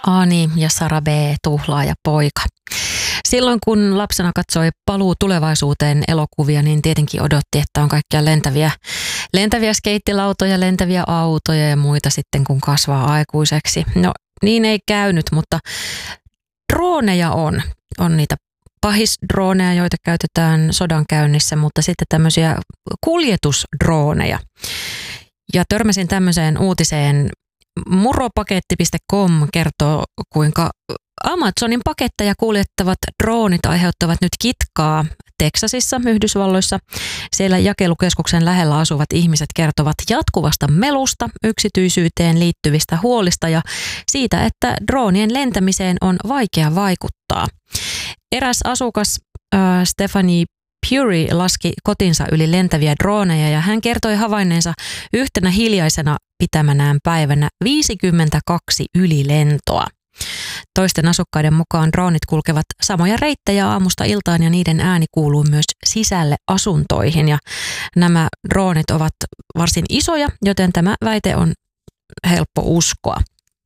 Ani ja Sara B. tuhlaaja poika. Silloin kun lapsena katsoi Paluu tulevaisuuteen -elokuvia, niin tietenkin odotti, että on kaikkia lentäviä skeittilautoja, lentäviä autoja ja muita sitten kun kasvaa aikuiseksi. No niin ei käynyt, mutta drooneja on. On niitä pahisdrooneja, joita käytetään sodankäynnissä, mutta sitten tämmöisiä kuljetusdrooneja. Ja törmäsin tämmöiseen uutiseen. Muropaketti.com kertoo, kuinka Amazonin paketteja kuljettavat droonit aiheuttavat nyt kitkaa Teksasissa, Yhdysvalloissa. Siellä jakelukeskuksen lähellä asuvat ihmiset kertovat jatkuvasta melusta, yksityisyyteen liittyvistä huolista ja siitä, että droonien lentämiseen on vaikea vaikuttaa. Eräs asukas Stephanie Puri laski kotinsa yli lentäviä drooneja ja hän kertoi havainneensa yhtenä hiljaisena pitämänään päivänä 52 ylilentoa. Toisten asukkaiden mukaan droonit kulkevat samoja reittejä aamusta iltaan ja niiden ääni kuuluu myös sisälle asuntoihin. Ja nämä droonit ovat varsin isoja, joten tämä väite on helppo uskoa.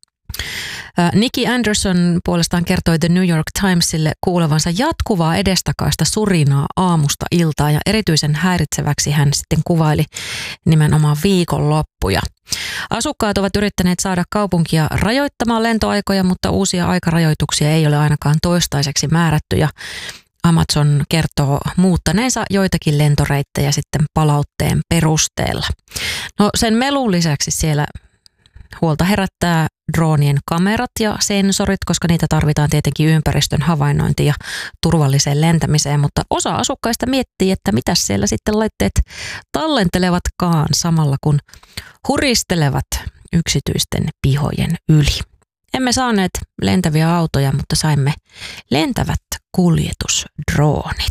Nikki Anderson puolestaan kertoi The New York Timesille kuulevansa jatkuvaa edestakaista surinaa aamusta iltaan ja erityisen häiritseväksi hän sitten kuvaili nimenomaan viikonloppuja. Asukkaat ovat yrittäneet saada kaupunkia rajoittamaan lentoaikoja, mutta uusia aikarajoituksia ei ole ainakaan toistaiseksi määrätty ja Amazon kertoo muuttaneensa joitakin lentoreittejä sitten palautteen perusteella. No sen melun lisäksi siellä huolta herättää droonien kamerat ja sensorit, koska niitä tarvitaan tietenkin ympäristön havainnointiin ja turvalliseen lentämiseen, mutta osa asukkaista miettii, että mitä siellä sitten laitteet tallentelevatkaan samalla kun huristelevat yksityisten pihojen yli. Emme saaneet lentäviä autoja, mutta saimme lentävät kuljetusdroonit.